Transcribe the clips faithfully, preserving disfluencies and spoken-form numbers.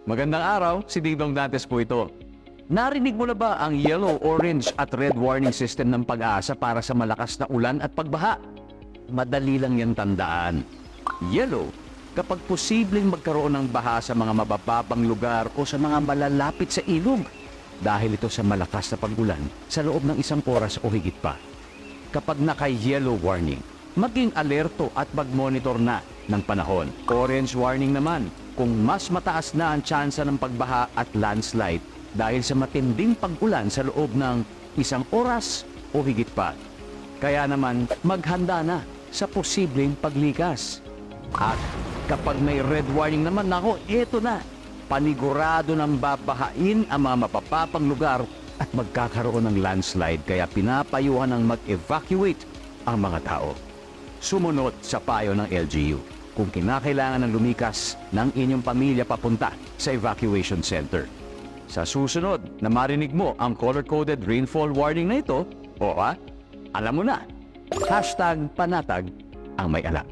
Magandang araw, si Dingdong Dantes po ito. Narinig mo na ba ang yellow, orange at red warning system ng Pag-asa para sa malakas na ulan at pagbaha? Madali lang yan tandaan. Yellow, kapag posibleng magkaroon ng baha sa mga mabababang lugar o sa mga malalapit sa ilog. Dahil ito sa malakas na pag-ulan sa loob ng isang oras o higit pa. Kapag naka-yellow warning, maging alerto at mag-monitor na ng panahon. Orange warning naman, kung mas mataas na ang tsansa ng pagbaha at landslide dahil sa matinding pag-ulan sa loob ng isang oras o higit pa. Kaya naman, maghanda na sa posibleng paglikas. At kapag may red warning naman, nako, eto na. Panigurado ng babahain ang mga mapapapang lugar at magkakaroon ng landslide kaya pinapayuhan ng mag-evacuate ang mga tao. Sumunod sa payo ng L G U kung kinakailangan ng lumikas ng inyong pamilya papunta sa evacuation center. Sa susunod na marinig mo ang color-coded rainfall warning na ito, o ah, alam mo na, hashtag panatag ang may alam.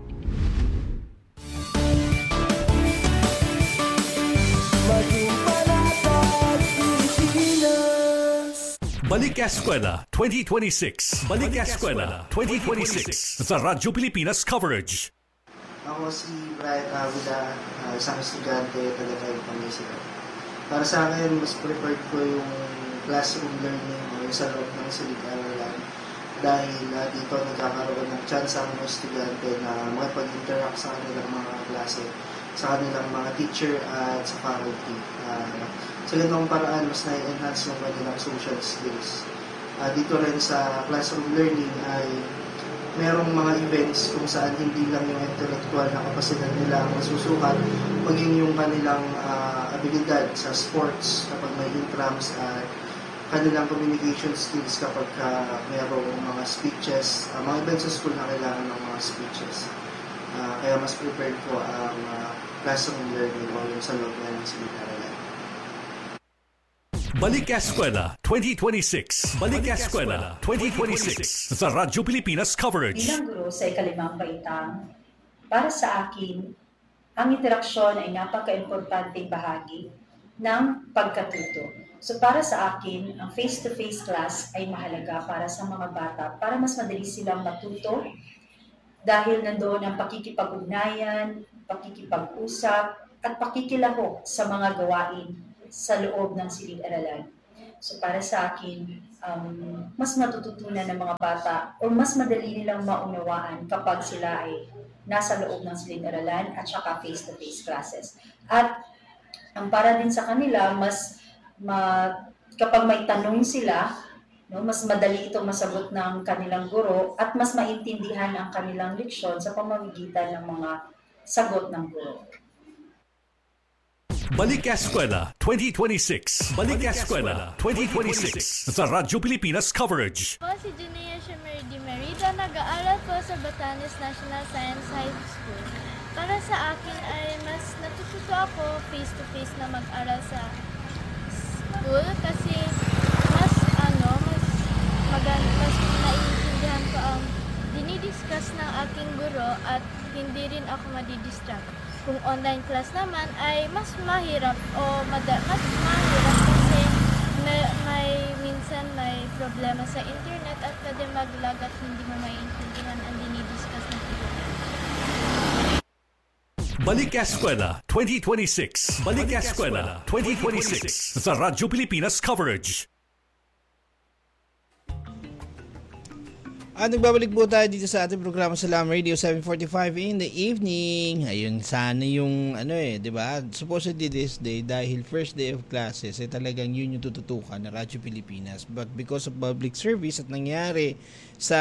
Balik Eskwela twenty twenty-six. Balik Eskwela twenty twenty-six. Sa Radyo Pilipinas coverage. Ako si Brian Avila, uh, isang estudyante taga-Tayo Pangasinan. Para sa akin, mas preferred ko yung classroom learning o yung sa loob ng silid-aralan dahil uh, dito nagkakaroon ng chance ang mga estudyante na makipag-interact sa kanilang mga klase, sa kanilang mga teacher at sa faculty. Uh, sa ganitong paraan, mas na-enhance yung kanilang social skills. Uh, dito rin sa classroom learning ay merong mga events kung saan hindi lang yung intellectual na kapasidad nila ang masusukat, maging yung kanilang uh, abilidad sa sports kapag may intrams at kanilang communication skills kapag uh, merong mga speeches, uh, mga events sa school na kailangan ng mga speeches. Uh, kaya mas prepared ko ang uh, classroom learning o yung sa loob ng silid-aralan. Balik Eskwela twenty twenty-six. Balik Eskwela twenty twenty-six. Sa Radyo Pilipinas coverage. Bilang guro sa ikalimang baitang, para sa akin, ang interaksyon ay napaka-importanteng bahagi ng pagkatuto. So para sa akin, ang face-to-face class ay mahalaga para sa mga bata para mas madali silang matuto dahil nandoon ang pakikipag-ugnayan, pakikipag-usap, at pakikilahok sa mga gawain sa loob ng silid-aralan. So para sa akin, um, mas matututunan ng mga bata o mas madali nilang maunawaan kapag sila ay nasa loob ng silid-aralan at saka face-to-face classes. At ang para din sa kanila, mas ma, kapag may tanong sila, no, mas madali itong masagot ng kanilang guro at mas maintindihan ang kanilang leksyon sa pamamagitan ng mga sagot ng guro. Balik Eskwela twenty twenty-six. Balik Eskwela twenty twenty-six. Sa Radyo Pilipinas coverage. Ako si Junea Shemer Di Merida, nag-aaral ko sa Batanes National Science High School. Para sa akin ay mas natututo ako face-to-face na mag-aral sa school kasi mas ano, mas maganda, mas naiintindihan ko ang dinidiscuss ng aking guro at hindi rin ako madidistract. Kung online class naman ay mas mahirap o mada, mas mahirap kasi may, may minsan may problema sa internet at pwede mag-lag at hindi mo maiintindihan ang dinidiscuss ng guro. Balik Eskwela twenty twenty-six. Balik Eskwela twenty twenty-six. Sa Radyo Pilipinas coverage. At nagbabalik po tayo dito sa ating programa sa Lam Radio seven forty-five in the evening. Ayun, sana yung ano eh, di ba? Supposedly this day, dahil first day of classes, eh talagang yun yung tututukan na Radyo Pilipinas. But because of public service at nangyari sa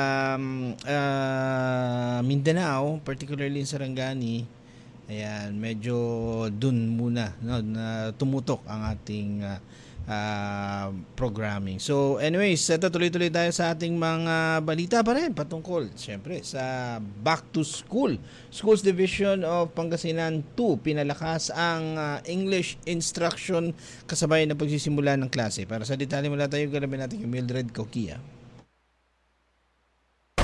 uh, Mindanao, particularly in Sarangani, ayan, medyo dun muna no, na tumutok ang ating uh, Uh, programming. So anyways, ito tuloy-tuloy tayo sa ating mga balita pa rin patungkol syempre sa Back to School. Schools Division of Pangasinan two pinalakas ang uh, English instruction kasabay ng pagsisimula ng klase. Para sa detalye mula tayo, ganamin natin yung Mildred Coquia.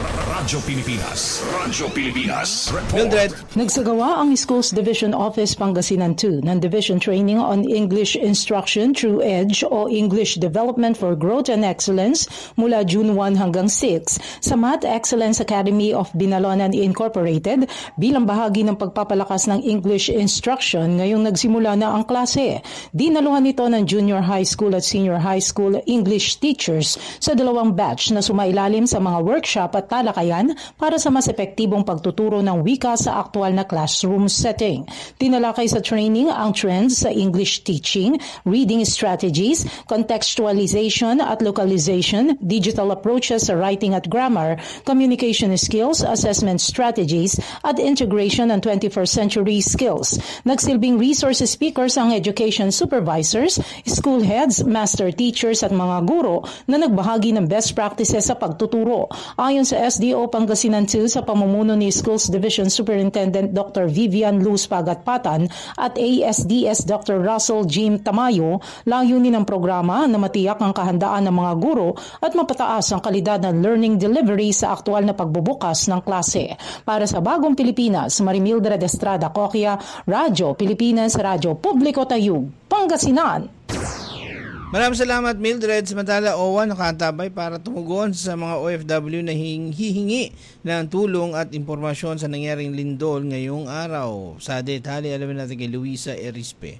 Radyo Pilipinas. Radyo Pilipinas. Report. Mildred. Nagsagawa ang Schools Division Office Pangasinan two ng Division Training on English Instruction through EDGE o English Development for Growth and Excellence mula June first hanggang six sa Math Excellence Academy of Binalonan Incorporated bilang bahagi ng pagpapalakas ng English Instruction ngayong nagsimula na ang klase. Dinaluhan ito ng junior high school at senior high school English teachers sa dalawang batch na sumailalim sa mga workshop at talakayan para sa mas epektibong pagtuturo ng wika sa aktual na classroom setting. Tinalakay sa training ang trends sa English teaching, reading strategies, contextualization at localization, digital approaches sa writing at grammar, communication skills, assessment strategies, at integration ng twenty-first century skills. Nagsilbing resource speakers ang education supervisors, school heads, master teachers at mga guro na nagbahagi ng best practices sa pagtuturo. Ayon sa S D O Pangasinan two sa pamumuno ni Schools Division Superintendent Doctor Vivian Luz Pagatpatan at A S D S Doctor Russell Jim Tamayo, layunin ng programa na matiyak ang kahandaan ng mga guro at mapataas ang kalidad ng learning delivery sa aktual na pagbubukas ng klase. Para sa Bagong Pilipinas, Marimildred Estrada Coquia, Radyo Pilipinas, Radyo Publiko Tayug, Pangasinan. Maraming salamat Mildred. Samantala O W A nakaantabay para tumugon sa mga O F W na hihingi ng tulong at impormasyon sa nangyaring lindol ngayong araw. Sa detalye alamin natin kay Luisa Erispe.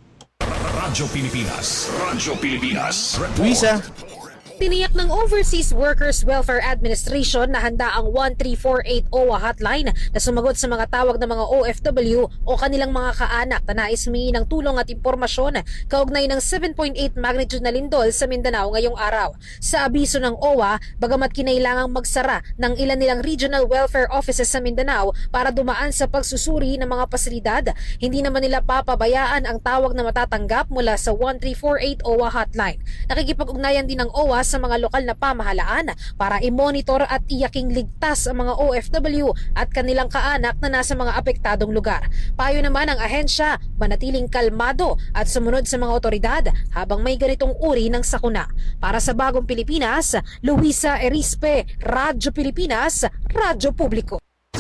Radyo Pilipinas. Radyo Pilipinas. Report. Luisa. Tiniyak ng Overseas Workers Welfare Administration na handa ang one three four eight O W A hotline na sumagot sa mga tawag ng mga O F W o kanilang mga kaanak na nais humingi ng tulong at impormasyon kaugnay ng seven point eight magnitude na lindol sa Mindanao ngayong araw. Sa abiso ng O W A, bagamat kinailangang magsara ng ilan nilang regional welfare offices sa Mindanao para dumaan sa pagsusuri ng mga pasilidad, hindi naman nila papabayaan ang tawag na matatanggap mula sa one three four eight O W A hotline. Nakikipag-ugnayan din ng O W A sa mga lokal na pamahalaan para i-monitor at iyaking ligtas ang mga O F W at kanilang kaanak na nasa mga apektadong lugar. Payo naman ang ahensya, manatiling kalmado at sumunod sa mga otoridad habang may ganitong uri ng sakuna. Para sa Bagong Pilipinas, Luisa Erispe, Radyo Pilipinas, Radyo Publiko.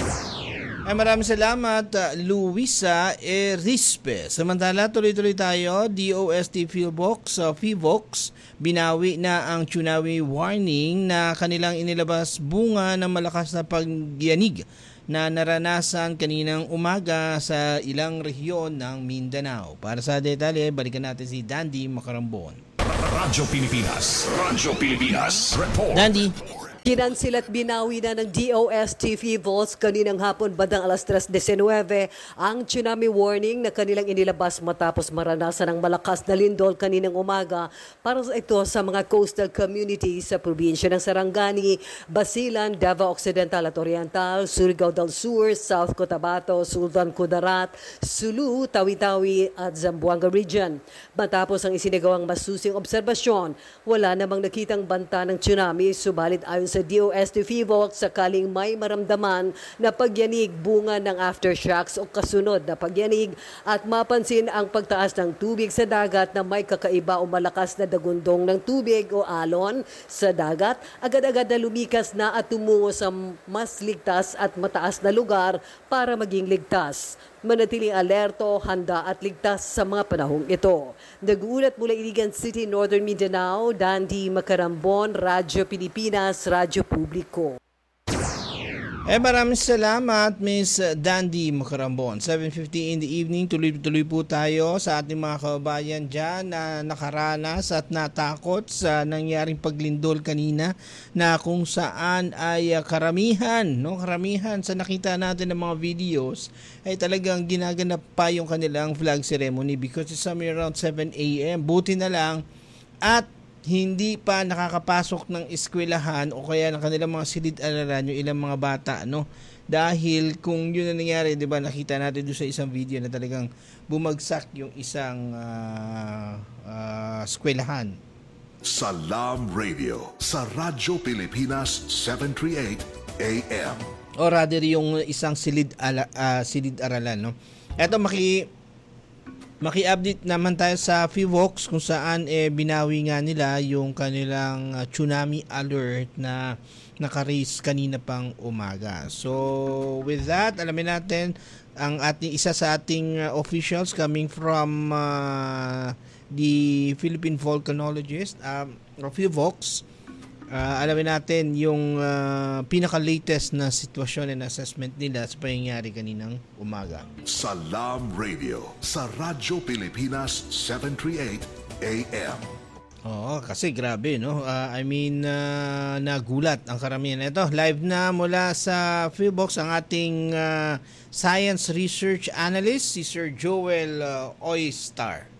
Ay maraming salamat uh, Luisa Erispe. Samantala tuloy-tuloy tayo. D O S T Philbox, uh, Phivox, binawi na ang tsunami warning na kanilang inilabas bunga ng malakas na pagyanig na naranasan kaninang umaga sa ilang rehiyon ng Mindanao. Para sa detalye, balikan natin si Dandy Macarambon. Radyo Pilipinas. Radyo Pilipinas. Report. Dandy. Kinansil at binawi na ng D O S T Phivox kaninang hapon bandang alas tres nineteen ang tsunami warning na kanilang inilabas matapos maranasan ng malakas na lindol kaninang umaga para ito sa mga coastal communities sa probinsya ng Sarangani, Basilan, Davao Occidental at Oriental, Surigao del Sur, South Cotabato, Sultan Kudarat, Sulu, Tawi-Tawi at Zamboanga Region. Matapos ang isinagawang masusing obserbasyon, wala namang nakitang banta ng tsunami, subalit ayon sa D O S T Phivox, sakaling may maramdaman na pagyanig bunga ng aftershocks o kasunod na pagyanig at mapansin ang pagtaas ng tubig sa dagat na may kakaiba o malakas na dagundong ng tubig o alon sa dagat, agad-agad na lumikas na at tumungo sa mas ligtas at mataas na lugar para maging ligtas. Manatiling alerto, handa at ligtas sa mga panahong ito. Nag-uulat mula Iligan City, Northern Mindanao, Dandy Macarambon, Radyo Pilipinas, Radyo Publiko. Eh maraming salamat Miss Dandy Macarambon. seven fifty in the evening, tuloy-tuloy po tayo sa ating mga kababayan dyan na nakaranas at natakot sa nangyaring paglindol kanina na kung saan ay karamihan, no? karamihan sa nakita natin ng mga videos ay talagang ginaganap pa yung kanilang flag ceremony because it's somewhere around seven a.m. Buti na lang at hindi pa nakakapasok ng eskwelahan o kaya ng kanilang mga silid-aralan yung ilang mga bata, no? Dahil kung yun na nangyari, di ba, nakita natin doon sa isang video na talagang bumagsak yung isang uh, uh, eskwelahan. Salam Radio sa Radyo Pilipinas seven thirty-eight A M. O rather yung isang silid-ala, uh, silid-aralan, no? Eto maki maki-update naman tayo sa Fivox kung saan eh binawi nga nila yung kanilang uh, tsunami alert na naka-raise kanina pang umaga. So with that, alamin natin ang ating isa sa ating uh, officials coming from uh, the Philippine Volcanologist, um, Fivox. Uh, alamin natin yung uh, pinaka-latest na sitwasyon and assessment nila sa pangyayari kaninang umaga. Salam Radio sa Radyo Pilipinas seven thirty-eight A M. Oo, kasi grabe, no? Uh, I mean, uh, nagulat ang karamihan. Ito, live na mula sa Fivox ang ating uh, Science Research Analyst, si Sir Joel uh, Oystar.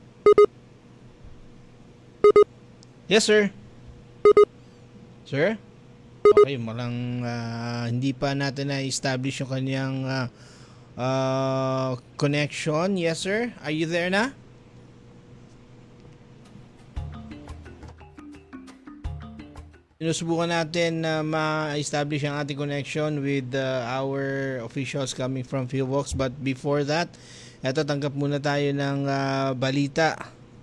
Yes, sir. Sir? Okay, malang uh, hindi pa natin na-establish yung kanyang uh, uh, connection. Yes, sir? Are you there na? Sinusubukan natin na uh, ma-establish ang ating connection with uh, our officials coming from Fivox. But before that, eto, tanggap muna tayo ng uh, balita.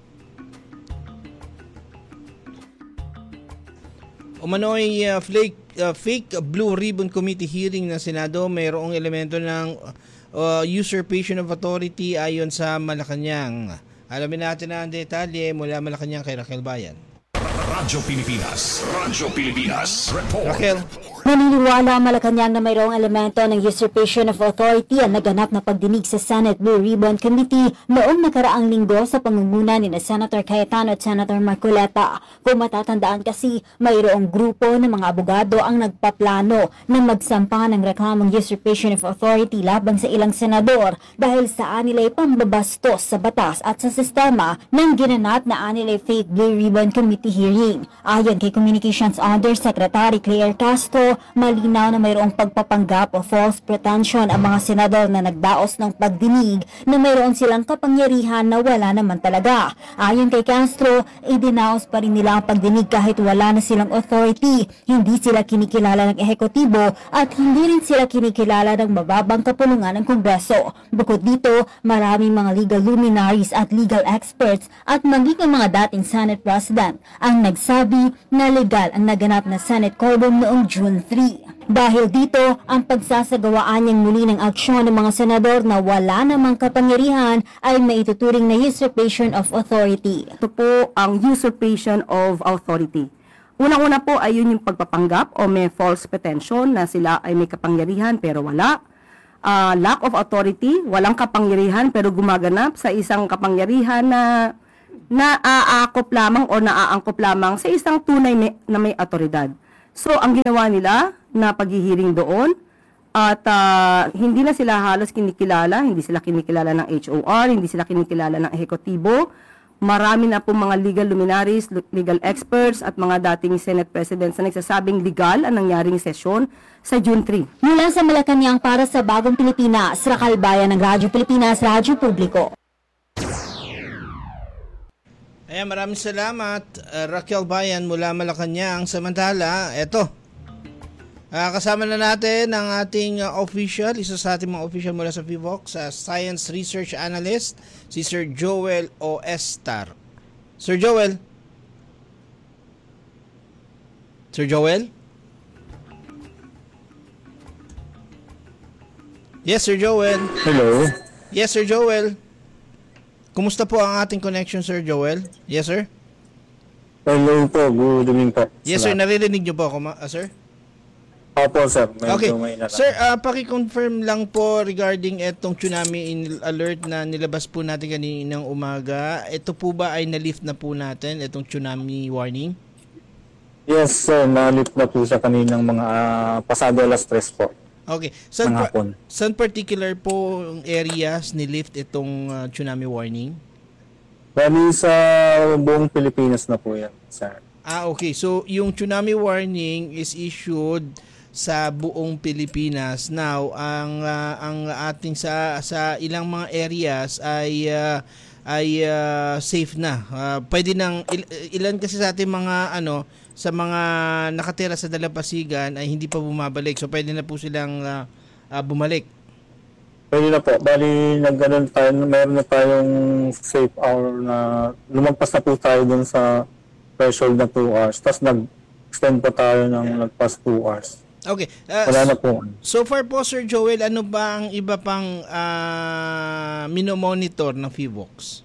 Umano'y uh, flake, uh, fake Blue Ribbon Committee hearing ng Senado, mayroong elemento ng uh, usurpation of authority ayon sa Malacanang. Alamin natin ang detalye mula Malacanang kay Raquel Bayan. Radyo Pilipinas. Radyo Pilipinas. Report. Raquel. Naniniwala Malacanang na mayroong elemento ng usurpation of authority ang naganap na pagdinig sa Senate Blue Ribbon Committee noong nakaraang linggo sa pangunguna ni Senator Cayetano at Senator Marcoleta. Kung matatandaan kasi, mayroong grupo ng mga abogado ang nagpaplano na magsampa ng reklamong usurpation of authority laban sa ilang senador dahil sa anilay pambabastos sa batas at sa sistema ng ginanap na anilay fake Blue Ribbon Committee hearing. Ayon kay Communications Undersecretary Claire Castro, malinaw na mayroong pagpapanggap o false pretension ang mga senador na nagdaos ng pagdinig na mayroon silang kapangyarihan na wala naman talaga. Ayon kay Castro, idinaos pa rin nila ang pagdinig kahit wala na silang authority. Hindi sila kinikilala ng ehekutibo at hindi rin sila kinikilala ng mababang kapulungan ng Kongreso. Bukod dito, maraming mga legal luminaries at legal experts at maging ang mga dating Senate President ang nagsabi na legal ang naganap na Senate quorum noong June three. Dahil dito, ang pagsasagawaan niyang muli ng aksyon ng mga senador na wala namang kapangyarihan ay maituturing na usurpation of authority. Ito po ang usurpation of authority. Unang-una po ay yun yung pagpapanggap o may false pretension na sila ay may kapangyarihan pero wala. Uh, lack of authority, walang kapangyarihan pero gumaganap sa isang kapangyarihan na naaakop lamang o naaangkop lamang sa isang tunay na may otoridad. So, ang ginawa nila na paghihiring doon at uh, hindi na sila halos kinikilala, hindi sila kinikilala ng H O R, hindi sila kinikilala ng ehekutibo. Marami na po mga legal luminaries, legal experts at mga dating Senate Presidents na nagsasabing legal ang nangyaring sesyon sa June three. Mula sa Malacanang para sa Bagong Pilipinas, Raquel Bayan ng Radyo Pilipinas, Radyo Publiko. Ayan, maraming salamat, uh, Raquel Bayan mula Malacanang. Samantala, eto, uh, kasama na natin ang ating uh, official, isa sa ating mga official mula sa Fivox, uh, Science Research Analyst, si Sir Joel Oystar. Sir Joel? Sir Joel? Yes, Sir Joel. Hello. Yes, Sir Joel. Kumusta po ang ating connection, Sir Joel? Yes, sir? Hello po, good evening po. Yes, sir. Naririnig niyo po ako, uh, sir? Opo, sir. Medyo okay. May Sir, uh, paki-confirm lang po regarding etong tsunami in alert na nilabas po natin kaninang umaga. Ito po ba ay na-lift na po natin, itong tsunami warning? Yes, sir. Na-lift na po sa kaninang mga uh, pasado alas tres po. Okay. Saan, pa, saan particular po ang areas ni-lift itong uh, tsunami warning? Bali sa buong Pilipinas na po yan, sir. Ah, okay. So, yung tsunami warning is issued sa buong Pilipinas. Now, ang uh, ang ating sa sa ilang mga areas ay uh, ay uh, safe na. Uh, pwede nang il, ilan kasi sa ating mga ano sa mga nakatira sa Dalampasigan ay hindi pa bumabalik. So pwede na po silang uh, uh, bumalik. Pwede na po. Bali, nagganon tayo, meron na tayong safe hour na lumagpas na po tayo dun sa threshold na two hours. Tapos nag-extend pa tayo ng nagpas two hours. Okay. Uh, Wala na po. So far po, Sir Joel, ano ba ang iba pang uh, minomonitor ng PHIVOLCS?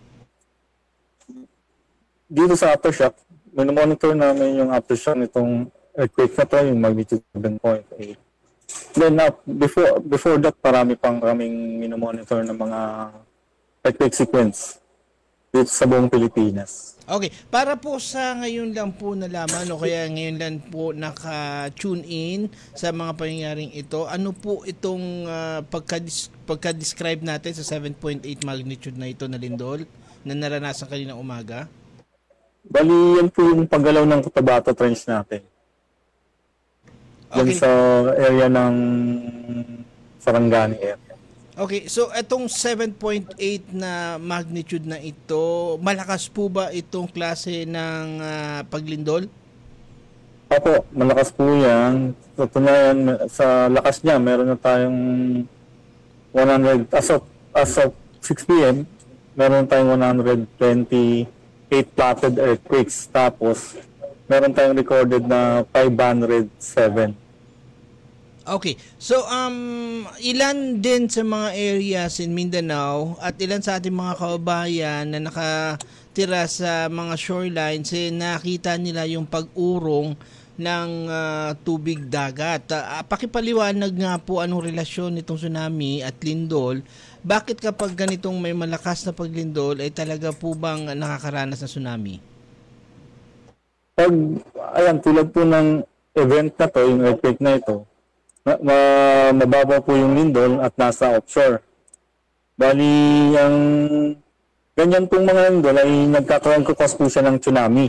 Dito sa aftershock, minomonitor namin yung aftershock nitong earthquake na to, yung magnitude seven point eight. Then uh, before before that, parami pang kaming minomonitor ng mga earthquake sequence dito sa buong Pilipinas. Okay, para po sa ngayon lang po nalaman o kaya ngayon lang po naka-tune in sa mga pangyayaring ito, ano po itong uh, pagka-dis- pagka-describe natin sa seven point eight magnitude na ito na lindol na naranasan kaninang umaga? Bali, yan po yung paggalaw ng Cotabato Trench natin. Yan Okay. sa area ng Sarangani area. Okay, so itong seven point eight na magnitude na ito, malakas po ba itong klase ng ah, paglindol? Opo, malakas po yan. Sa tunayan, sa lakas niya, meron na tayong one hundred, as of, as of six p.m., meron tayong one hundred twenty-eight plotted earthquakes. Tapos, meron tayong recorded na five hundred seven. Okay, so um ilan din sa mga areas in Mindanao at ilan sa ating mga kababayan na nakatira sa mga shorelines eh, nakita nila yung pag-urong ng ah, tubig dagat. Ah, pakipaliwanag nga po anong relasyon nitong tsunami at lindol. Bakit kapag ganitong may malakas na paglindol ay talaga po bang nakakaranas ng tsunami? Pag, ayan, tulad po ng event na to, yung earthquake na ito, ma- ma- mababa po yung lindol at nasa offshore. Bali, ang ganyan pong mga lindol ay nagkakaroon ko cause po siya ng tsunami.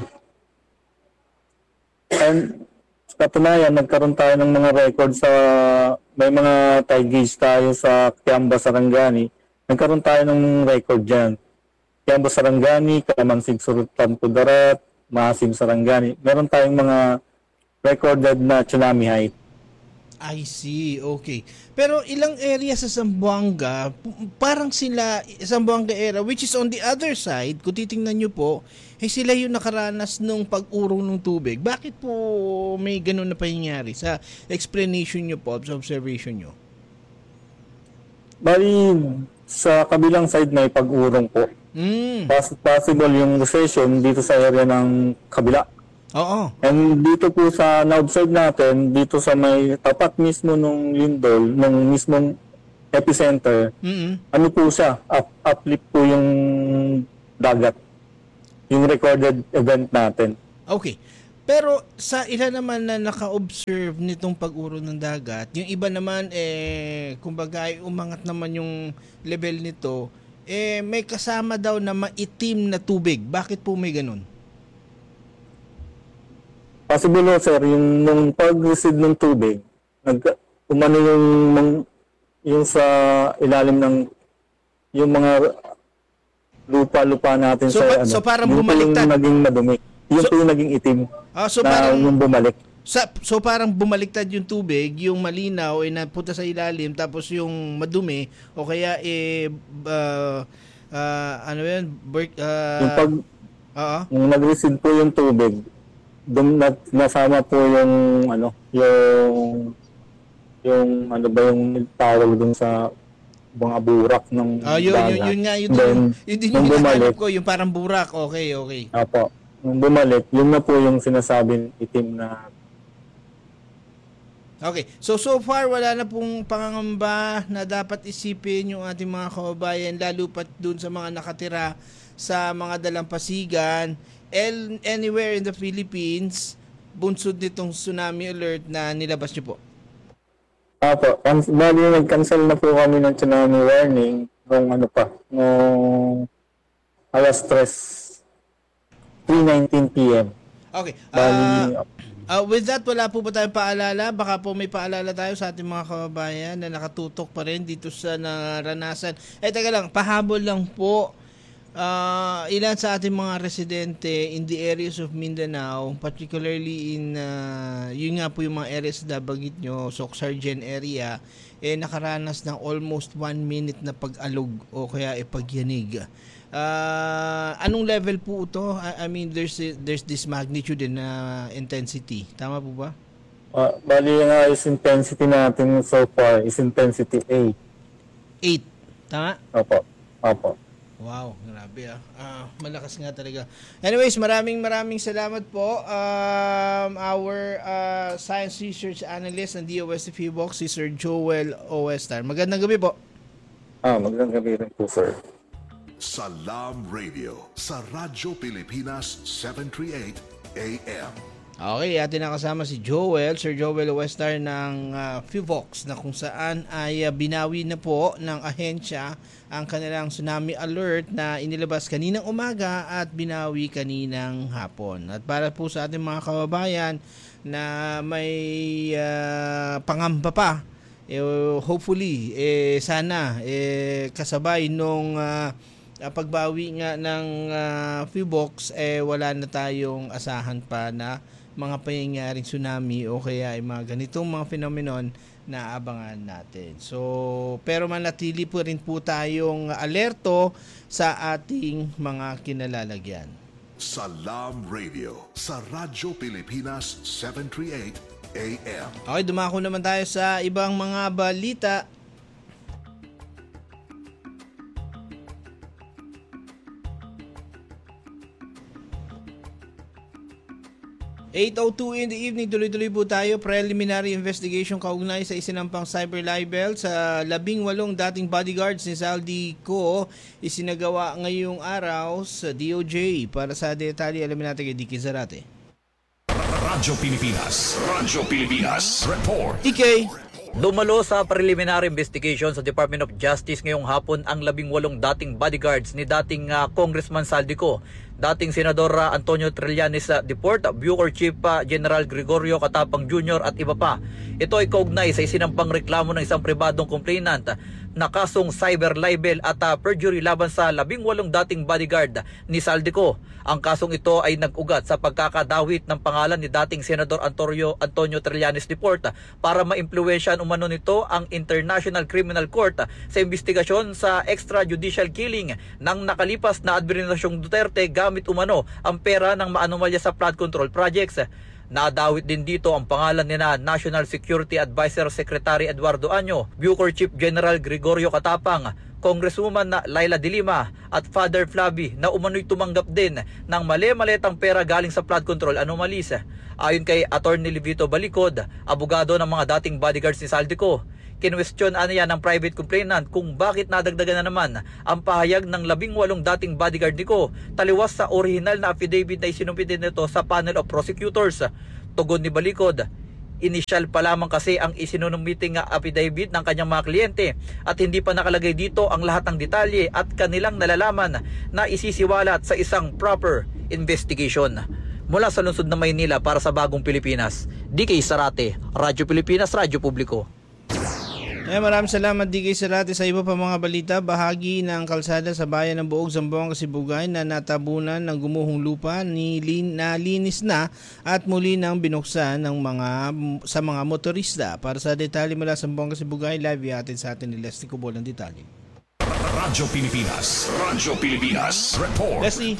And sa katunayan, nagkaroon tayo ng mga record sa, may mga tide gauge tayo sa Kiamba, Sarangani. Nagkaroon tayo ng record dyan. Kiamba, Sarangani, Kalamansig, Surutan, Pudarat, Mahasim, Sarangani. Meron tayong mga recorded na tsunami height. I see, okay. Pero ilang area sa Zamboanga, p- parang sila, Zamboanga area, which is on the other side, kung titingnan nyo po, eh sila yung nakaranas nung pag-urong ng tubig. Bakit po may ganun na pangyayari sa explanation nyo po, sa observation nyo? Bali, sa kabilang side may pag-urong po. Mm. Poss- possible yung recession dito sa area ng kabila. Oo. And dito po sa na-observe natin, dito sa may tapat mismo nung lindol, nung mismong epicenter, Mm-mm. ano po siya, up, uplift po yung dagat. Yung recorded event natin. Okay. Pero sa ilan naman na naka-observe nitong pag-uro ng dagat, yung iba naman, eh, kumbaga, ay umangat naman yung level nito, eh, may kasama daw na maitim na tubig. Bakit po may ganun? Possible no, sir, yung nung pag-receive ng tubig, nag, umano yung, mang- yung sa ilalim ng, yung mga lupa-lupa natin So, sa, pa- ano, so parang yun po bumaliktad. yung naging madumi. Yun So- po yung naging itim. Ah, so na parang yung bumalik. sa, so parang bumaliktad yung tubig, yung malinaw ay napunta sa ilalim tapos yung madumi o kaya eh uh, uh, ano 'yan, Bert, uh, Yung pag, oo. nung nag-receive po yung tubig, dum, na, nasama po yung, ano, yung, yung, ano ba yung tawag dun sa mga burak ng Ah, yun, dagat. yun, yun nga, yun, Then, yun, yun din nung yung bumalik, hinahanap ko, yung parang burak. Okay, okay. apo, nung bumalik, yun na po yung sinasabing itim na. Okay. So, so far, wala na pong pangangamba na dapat isipin yung ating mga kababayan, lalo pat dun sa mga nakatira sa mga dalampasigan, el, anywhere in the Philippines, bunsod nitong tsunami alert na nilabas nyo po. Apo, can- bali nag-cancel na po kami ng tsunami warning nung ano pa, nung alas tres, three nineteen p.m. Okay. Bali, Uh, uh, with that, wala po ba tayong paalala? Baka po may paalala tayo sa ating mga kababayan na nakatutok pa rin dito sa naranasan. Eh, teka lang, pahabol lang po. uh, ilan sa ating mga residente in the areas of Mindanao, particularly in, uh, yun nga po yung mga areas na bagit nyo, Soc-Sargen area, eh nakaranas ng almost one minute na pag-alog o kaya eh pagyanig. Uh, anong level po ito? I, I mean, there's there's this magnitude and uh, intensity. Tama po ba? Uh, bali nga is intensity natin so far is intensity eight. eight. Tama? Opo. Opo. Wow, grabe ah. Uh, malakas nga talaga. Anyways, maraming maraming salamat po. Um, our uh, science research analyst ng D O S T V Box, si Sir Joel Oestar. Magandang gabi po. Ah, magandang gabi rin po, sir. Salam Radio sa Radyo Pilipinas seven thirty-eight A M. Okay, atin nakasama si Joel, Sir Joel Oestar ng uh, F I V O X na kung saan ay uh, binawi na po ng ahensya ang kanilang tsunami alert na inilabas kaninang umaga at binawi kaninang hapon. At para po sa ating mga kababayan na may uh, pangamba pa, eh, hopefully, eh, sana eh, kasabay nung uh, pagbawi nga ng uh, F I V O X, eh, wala na tayong asahan pa na mga pangyayaring tsunami o kaya ay mga ganitong mga phenomenon na abangan natin. So, pero manatili po rin po tayong alerto sa ating mga kinalalagyan. Salam Radio sa Radyo Pilipinas seven thirty-eight A M. Okay, dumako naman tayo sa ibang mga balita. eight oh two in the evening, tuloy-tuloy po tayo. Preliminary investigation kaugnay sa isinampang cyber libel sa labing walong dating bodyguards ni Saldico isinagawa ngayong araw sa D O J. Para sa detalye, alamin natin kay Dicky Zarate. Radyo Pilipinas. Radyo Pilipinas. Report. D K. Dumalo sa preliminary investigation sa Department of Justice ngayong hapon ang labing walong dating bodyguards ni dating uh, Congressman Saldico, dating Senador uh, Antonio Trillanes uh, Deport, Bucor Chief uh, General Gregorio Katapang Junior at iba pa. Ito ay kaugnay sa isinampang reklamo ng isang pribadong complainant na kasong cyber libel at uh, perjury laban sa labing walong dating bodyguard ni Saldico. Ang kasong ito ay nag-ugat sa pagkakadawit ng pangalan ni dating Senador Antonio, Antonio Trillanes Deport para ma-impluwensyahan umano nito ang International Criminal Court sa investigasyon sa extrajudicial killing ng nakalipas na Administrasyong Duterte gamit umano ang pera ng maanomalya sa flood control projects. Nadawit din dito ang pangalan ni na National Security Advisor Secretary Eduardo Año, Bucor Chief General Gregorio Katapang, Congresswoman na Laila De Lima at Father Flavi na umano'y tumanggap din ng mali-maletang pera galing sa flood control anomalies. Ayon kay Attorney Livito Balicod, abogado ng mga dating bodyguards ni Saldico, kinwestiyon niya ng private complainant kung bakit nadagdagan na naman ang pahayag ng labing walong dating bodyguard nito taliwas sa original na affidavit na isinumpitin nito sa panel of prosecutors. Tugon ni Balicod, inisyal pa lamang kasi ang isinunumiting affidavit ng kanyang mga kliyente at hindi pa nakalagay dito ang lahat ng detalye at kanilang nalalaman na isisiwalat sa isang proper investigation. Mula sa lungsod ng Maynila para sa Bagong Pilipinas, D K Zarate, Radyo Pilipinas, Radyo Publiko. Eh, maraming salamat D K Zarate. Sa iba pa mga balita, bahagi ng kalsada sa bayan ng Buog, Zamboanga, Sibugay na natabunan ng gumuhong lupa nilin, nalinis na at muli nang binuksan ng mga, sa mga motorista. Para sa detalye mula sa Zamboanga, Sibugay, live yatin sa atin ni Leslie Cubol ng detalye. Radyo Pilipinas. Radyo Pilipinas. Report. Leslie.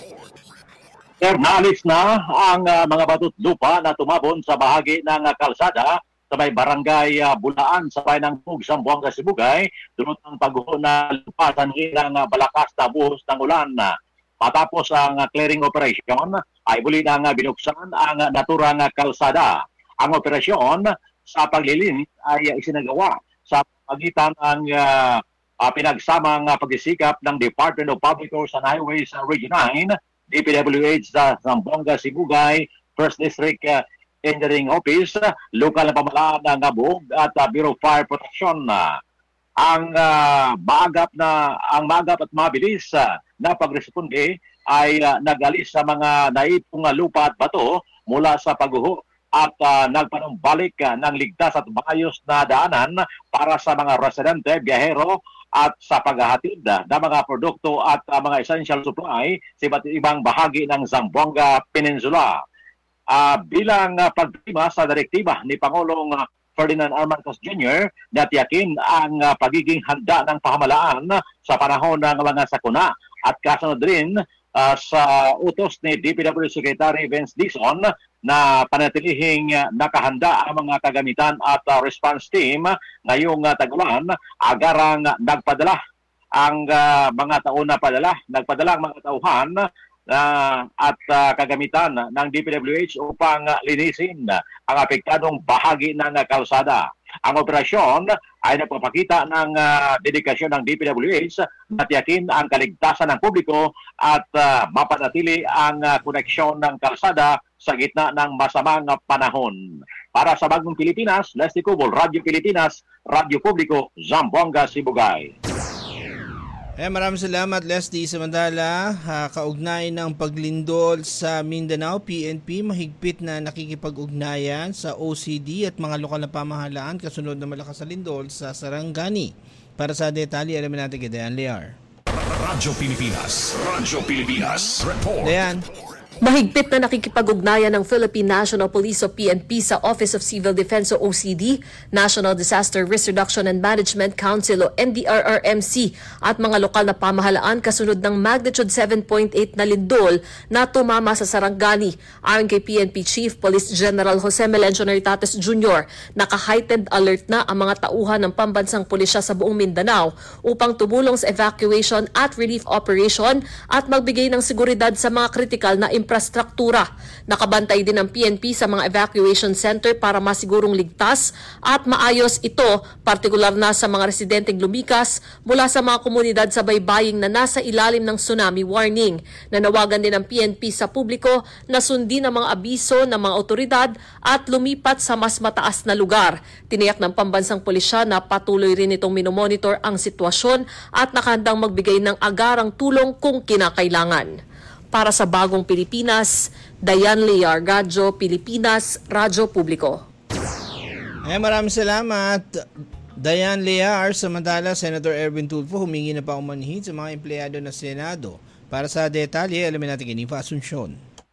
Sir, naalis na ang uh, mga batot lupa na tumabon sa bahagi ng uh, kalsada sa may barangay uh, Bulaan sa bayan ng Buog, Zamboanga, Sibugay, dulot ng pagguho na lupa sa nilang uh, balakas na buhos ng ulan. Matapos ang uh, clearing operation, ay muli nang uh, binuksan ang uh, naturang uh, kalsada. Ang operasyon sa paglilinis ay uh, isinagawa sa pagitan ng uh, uh, pinagsamang uh, pagsisikap ng Department of Public Works and Highways uh, Region nine, D P W H sa Zamboanga, Sibugay, First District uh, Engineering Office, lokal na pamahalaan ng Buog at uh, Bureau of Fire Protection. Uh, ang uh, maagap na ang maagap at mabilis uh, na pagresponde ay uh, nag-alis sa mga naipong uh, lupa at bato mula sa pagguho at uh, nagpanumbalik uh, ng ligtas at maayos na daanan para sa mga residente, biyahero at sa paghahatid ng mga produkto at uh, mga essential supply sa iba't ibang bahagi ng Zamboanga Peninsula. Uh, bilang uh, pagprima sa direktiba ni Pangulong uh, Ferdinand R. Marcos Junior na tiyakin ang uh, pagiging handa ng pamahalaan sa panahon ng mga sakuna at kasunod rin uh, sa utos ni D P W Secretary Vince Dizon na panatilihing uh, nakahanda ang mga kagamitan at uh, response team ngayong uh, tagulan, agarang nagpadala ang uh, mga taon na padala, nagpadala ang mga tauhan Uh, at uh, kagamitan ng D P W H upang uh, linisin uh, ang apektadong bahagi ng uh, kalsada. Ang operasyon ay nagpapakita ng uh, dedikasyon ng D P W H na tiyakin ang kaligtasan ng publiko at uh, mapanatili ang uh, koneksyon ng kalsada sa gitna ng masamang panahon. Para sa Bagong Pilipinas, Leslie Cubol, Radyo Pilipinas, Radyo Publiko, Zamboanga, Sibugay. Eh, maraming salamat, Leslie. Samantala, uh, kaugnay ng paglindol sa Mindanao, P N P mahigpit na nakikipag-ugnayan sa O C D at mga lokal na pamahalaan kasunod na malakas na lindol sa Sarangani. Para sa detalye, alamin natin kay Dayan Lear. Radyo Pilipinas, Radyo Pilipinas, Report. Dayan. Mahigpit na nakikipag-ugnayan ng Philippine National Police o P N P sa Office of Civil Defense o O C D, National Disaster Risk Reduction and Management Council o N D R R M C at mga lokal na pamahalaan kasunod ng magnitude seven point eight na lindol na tumama sa Sarangani. Ayon kay P N P Chief Police General Jose Melencio Naritates Junior, naka-heightened alert na ang mga tauhan ng pambansang pulisya sa buong Mindanao upang tumulong sa evacuation at relief operation at magbigay ng seguridad sa mga kritikal na infrastruktura. Nakabantay din ang P N P sa mga evacuation center para masigurong ligtas at maayos ito, partikular na sa mga residenteng lumikas mula sa mga komunidad sa baybaying na nasa ilalim ng tsunami warning. Nanawagan din ang P N P sa publiko na sundin ang mga abiso ng mga otoridad at lumipat sa mas mataas na lugar. Tiniyak ng pambansang pulisya na patuloy rin itong minomonitor ang sitwasyon at nakahandang magbigay ng agarang tulong kung kinakailangan. Para sa Bagong Pilipinas, Dayan Lear, Radyo Pilipinas, Radyo Publiko. Ay, maraming salamat, Dayan Lear. Samantala, Senator Erwin Tulfo humingi na pa umanhin sa mga empleyado ng Senado. Para sa detalye, alamin natin kay Niva Asuncion.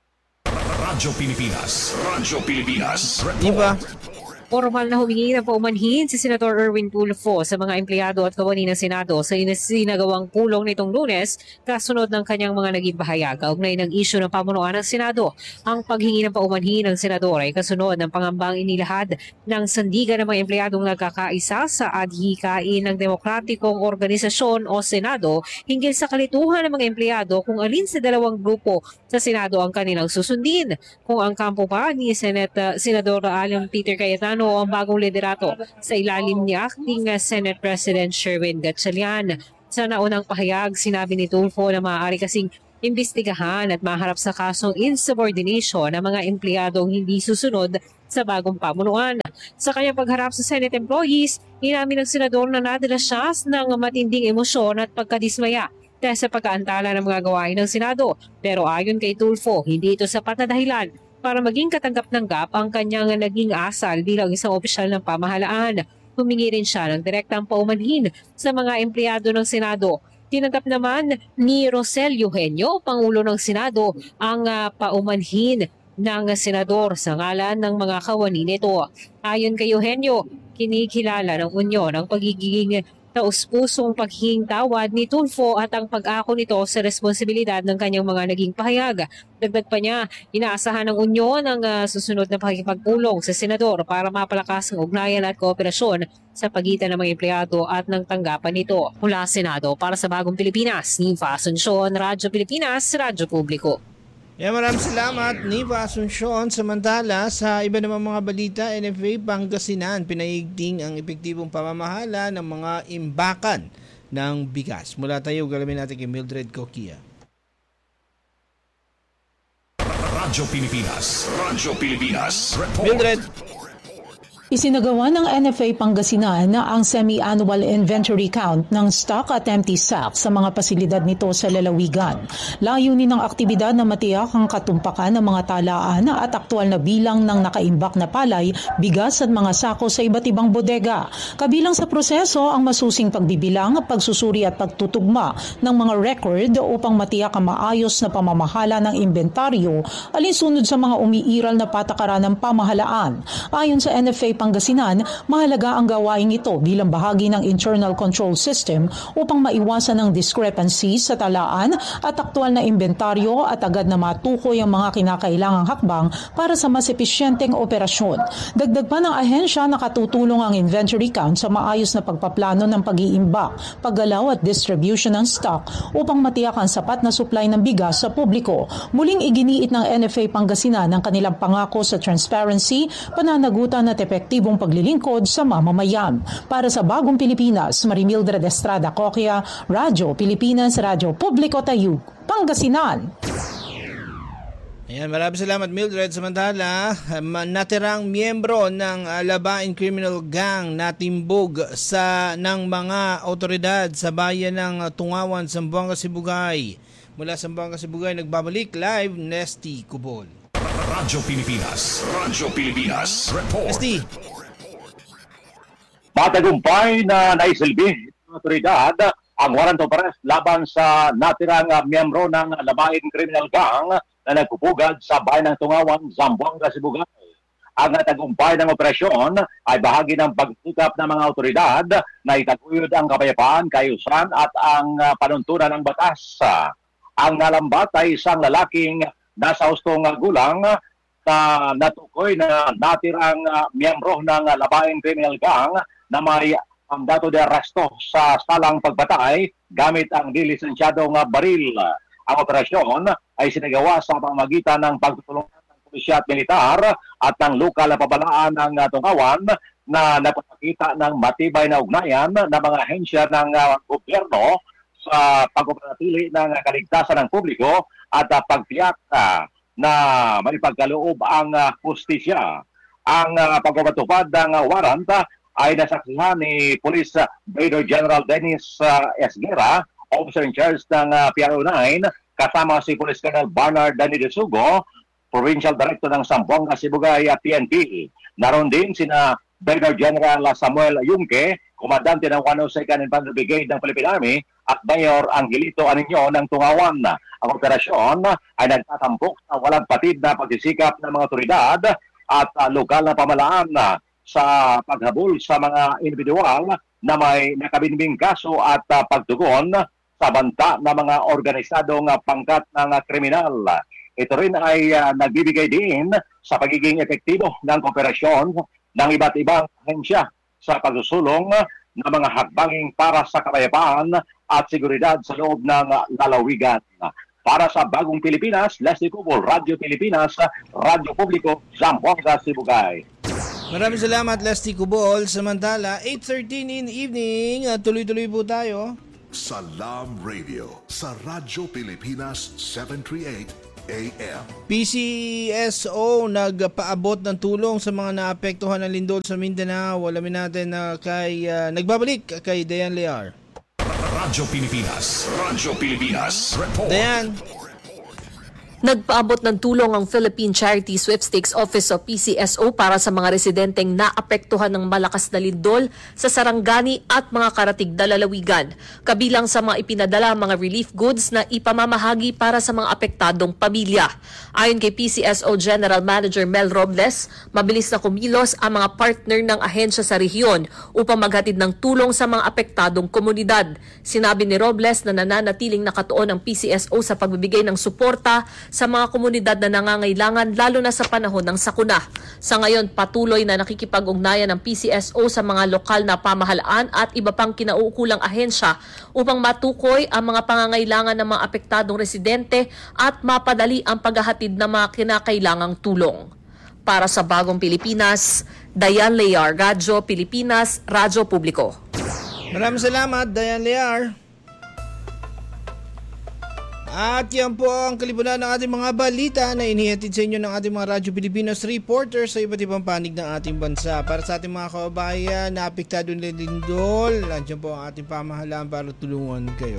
Radyo Pilipinas, Radyo Pilipinas, Report. Niva. Formal na humingi ng paumanhin si Senator Erwin Tulfo sa mga empleyado at kawani ng Senado sa isinagawang pulong nitong Lunes kasunod ng kanyang mga naging pahayag kaugnay ng isyu ng pamunuan ng Senado. Ang paghingi ng paumanhin ng Senador ay kasunod ng pangambang inilahad ng sandigan ng mga empleyadong nagkakaisa sa adhikain ng demokratikong organisasyon o Senado hinggil sa kalituhan ng mga empleyado kung alin sa dalawang grupo sa Senado ang kanilang susundin. Kung ang kampo pa ni Senate, uh, Senador Alan Peter Cayetano ang bagong liderato sa ilalim ni Acting Senate President Sherwin Gatchalian. Sa naunang pahayag, sinabi ni Tulfo na maaari kasing imbestigahan at maharap sa kasong insubordination ng mga empleyadong hindi susunod sa bagong pamunuan. Sa kanyang pagharap sa Senate employees, inamin ng senador na nadala siya ng matinding emosyon at pagkadismaya dahil sa pagkaantala ng mga gawain ng Senado. Pero ayon kay Tulfo, hindi ito sapat na dahilan para maging katanggap-tanggap ang kanyang naging asal bilang isang opisyal ng pamahalaan. Humingi rin siya ng direktang paumanhin sa mga empleyado ng Senado. Tinanggap naman ni Rosel Eugenio, Pangulo ng Senado, ang uh, paumanhin ng senador sa ngalan ng mga kawani nito. Ayon kay Eugenio, kinikilala ng Unyon ang pagiging taus-pusong paghihingtawad ni Tulfo at ang pag-ako nito sa responsibilidad ng kanyang mga naging pahayag. Dagdag pa niya, inaasahan ng Unyon ang uh, susunod na pakikipagpulong sa senador para mapalakas ang ugnayan at kooperasyon sa pagitan ng mga empleyado at ng tanggapan nito. Mula Senado, para sa Bagong Pilipinas, Niva Asuncion, Radyo Pilipinas, Radyo Publiko. Yeah, maraming salamat, Niva Asuncion. Samantala, sa iba namang mga balita, N F A Pangasinan pinahigting ang epektibong pamamahala ng mga imbakan ng bigas. Mula tayo, galamin natin kay Mildred Coquia. Radyo Pilipinas, Radyo Pilipinas, Report. Mildred. Isinagawa ng N F A Pangasinan na ang semi-annual inventory count ng stock at empty sacks sa mga pasilidad nito sa lalawigan. Layunin ng aktibidad na matiyak ang katumpakan ng mga talaan at aktual na bilang ng nakaimbak na palay, bigas at mga sako sa iba't ibang bodega. Kabilang sa proseso ang masusing pagbibilang, pagsusuri at pagtutugma ng mga record upang matiyak ang maayos na pamamahala ng inventaryo alinsunod sa mga umiiral na patakaran ng pamahalaan. Ayon sa N F A Pangasinan, mahalaga ang gawaing ito bilang bahagi ng internal control system upang maiwasan ang discrepancies sa talaan at aktual na inventaryo at agad na matukoy ang mga kinakailangang hakbang para sa mas episyenteng operasyon. Dagdag pa ng ahensya, nakatutulong ang inventory count sa maayos na pagpaplano ng pag-iimbak, paggalaw at distribution ng stock upang matiyak ang sapat na supply ng bigas sa publiko. Muling iginiit ng N F A Pangasinan ang kanilang pangako sa transparency, pananagutan at epektibong paglilingkod sa mamamayan. Para sa Bagong Pilipinas, Marimildred Estrada Coquia, Radyo Pilipinas, Radyo Publiko Tayug, Pangasinan. Ayan, maraming salamat Mildred. Samantala, natirang miyembro ng uh, Labain Criminal Gang natimbog sa ng mga otoridad sa bayan ng uh, Tungawan, Zamboanga, Sibugay. Mula sa Zamboanga, Sibugay, nagbabalik live Nesty Cubol. Radyo Pilipinas. Radyo Pilipinas. Report. Nesty. Matagumpay na naisilbi ng otoridad ang warrant of arrest laban sa natirang uh, miyembro ng Labain Criminal Gang na nagpupugad sa bayan ng Tungawan, Zamboanga, Sibugay. Ang natagumpay ng operasyon ay bahagi ng pagsikap ng mga otoridad na itaguyod ang kapayapaan, kaayusan at ang uh, panuntunan ng batas. Ang nalambat ay isang lalaking nasa hustong uh, gulang na natukoy na natirang uh, miyembro ng uh, Labain Criminal Gang na may mandato de arresto sa salang pagpatay gamit ang dilisensyadong uh, baril. Ang operasyon ay sinagawa sa pamamagitan ng pagtutulungan ng pulisya at militar at ng lokal na pabalaan ng uh, Tungawan na napapakita ng matibay na ugnayan ng mga ahensya ng uh, gobyerno sa pag-upanatili ng uh, kaligtasan ng publiko at uh, pagtiyak uh, na may pagkaloob ang uh, justisya. Ang uh, pagpapatupad ng uh, warrant uh, ay nasaksihan ni Police uh, Brigadier General Dennis uh, Esguera, Officer in charge ng uh, P R O nine, kasama si Police Colonel Bernard Dani de Sugo, Provincial Director ng Zamboanga, Sibugay at P N P. Naroon din sina Brigadier General Samuel Yungke, Komandante ng one oh second Infantry Brigade ng Philippine Army, at Mayor Angelito Aninyo ng Tungawan. Ang operasyon ay nagtatampok sa walang patid na pagsisikap ng mga otoridad at uh, lokal na pamalaan uh, sa paghabol sa mga individual na may nakabinbing kaso at uh, pagtugon sa banta ng mga organisadong uh, pangkat ng uh, kriminal. Ito rin ay uh, nagbibigay din sa pagiging epektibo ng kooperasyon ng iba't ibang ahensya sa pagsusulong ng mga hakbanging para sa kapayapaan at seguridad sa loob ng uh, lalawigan. Para sa Bagong Pilipinas, Leslie Cubol, Radyo Pilipinas, Radyo Publiko, Zamboanga, Sibugay. Maraming salamat Leslie Cubol. Samantala, eight thirteen in the evening, uh, tuloy-tuloy po tayo. Salam Radio sa Radyo Pilipinas seven thirty-eight A M. P C S O nagpaabot ng tulong sa mga naapektuhan ng lindol sa Mindanao. Alamin natin na kay uh, nagbabalik kay Dayan Lear. Radyo Pilipinas. Radyo Pilipinas. Report. Dayan. Nagpaabot ng tulong ang Philippine Charity Sweepstakes Office o P C S O para sa mga residenteng naapektuhan ng malakas na lindol sa Sarangani at mga karatig na lalawigan. Kabilang sa mga ipinadala mga relief goods na ipamamahagi para sa mga apektadong pamilya. Ayon kay P C S O General Manager Mel Robles, mabilis na kumilos ang mga partner ng ahensya sa rehiyon upang maghatid ng tulong sa mga apektadong komunidad. Sinabi ni Robles na nananatiling nakatuon ang P C S O sa pagbibigay ng suporta sa mga komunidad na nangangailangan lalo na sa panahon ng sakuna. Sa ngayon, patuloy na nakikipag-ugnayan ng P C S O sa mga lokal na pamahalaan at iba pang kinauukulang ahensya upang matukoy ang mga pangangailangan ng mga apektadong residente at mapadali ang paghahatid ng mga kinakailangang tulong. Para sa Bagong Pilipinas, Dayan Lear, Radyo Pilipinas, Radyo Publiko. Maraming salamat, Dayan Lear. At yan po ang kalibunan ng ating mga balita na inihatid sa inyo ng ating mga Radyo Pilipinas reporters sa iba't ibang panig ng ating bansa. Para sa ating mga kababayan na apektado ng lindol, nandiyan po ang ating pamahalaan para tulungan kayo.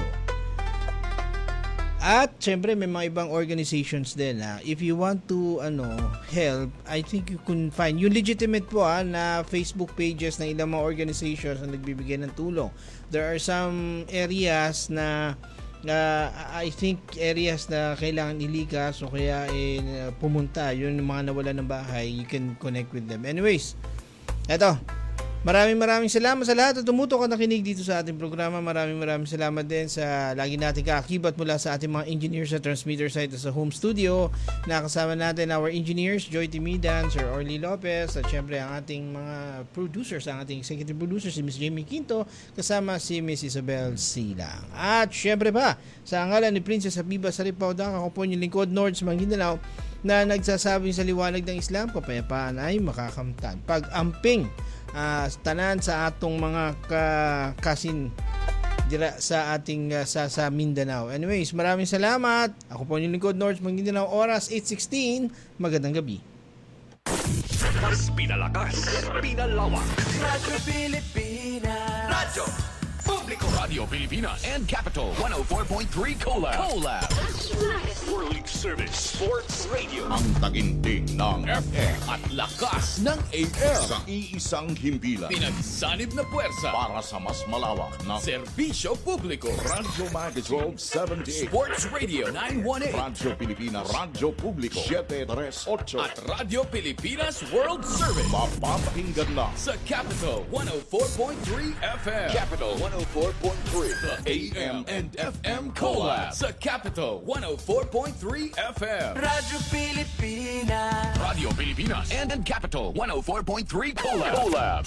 At syempre may mga ibang organizations din na if you want to ano help, I think you can find yung legitimate po ha, na Facebook pages ng ilang mga organizations na nagbibigay ng tulong. There are some areas na Uh, I think areas na kailangan ilikas o kaya eh, pumunta, yun mga nawala ng bahay, you can connect with them. Anyways, eto, maraming maraming salamat sa lahat at tumutok at nakinig dito sa ating programa. Maraming maraming salamat din sa lagi natin kaakibat mula sa ating mga engineers sa transmitter site at sa home studio. Nakasama natin our engineers, Joy Timidan, Sir Orly Lopez, at syempre ang ating mga producers, ang ating executive producer si Miss Jamie Quinto, kasama si Miss Isabel Silang. At syempre pa, sa ngalan ni Princess Habiba Saripauda, ako po yung lingkod Nords Manguindanao na nagsasabing sa liwanag ng Islam, kapayapaan ay makakamtan. Pag-amping uh, tanan sa atong mga ka- kasin dira sa ating uh, sa, sa Mindanao. Anyways, maraming salamat. Ako po yung lingkod Nords Manguindanao, oras eight sixteen. Magandang gabi. Mas pinalakas, pinalawak. Radyo Pilipinas. Radyo Publiko. Radio Pilipinas and Capital one oh four point three Collab. Collab. World Service Sports Radio. Ang taginting ng F M at lakas ng A M. Sa iisang himpilan. Pinagsanib na puwersa para sa mas malawak na serbisyo publiko. Radyo Magazine seventy-eight. Sports Radio nine one eight. Radyo Pilipinas. Radyo Publiko seven thirty-eight. At Radyo Pilipinas World Service. Mapapakinggan na sa Capital one oh four point three F M. Capital one oh four point three. The A M and F M Collab sa Capital one oh four point three F M. Radyo Pilipinas. Radio Pilipinas and in Capital one oh four point three Collab. Collab.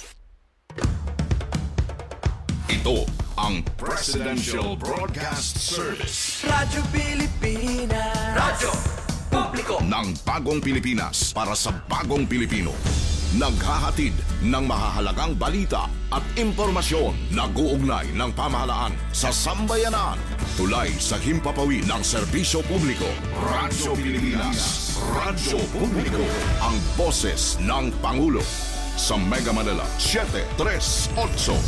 Ito ang Presidential Broadcast Service. Radyo Pilipinas. Radyo Publiko ng bagong Pilipinas para sa bagong Pilipino. Naghahatid ng mahahalagang balita at impormasyon nag-uugnay ng pamahalaan sa sambayanan. Tulay sa himpapawid ng serbisyo publiko. Radyo Pilipinas. Radyo Publiko. Ang boses ng Pangulo. Sa Mega Manila, seven thirty-eight.